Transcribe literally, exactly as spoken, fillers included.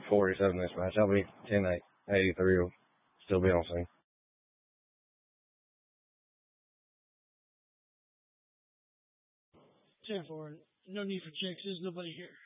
forty-seven this match. I'll be ten eight. eighty-three will still be on scene. ten four. No need for checks. There's nobody here.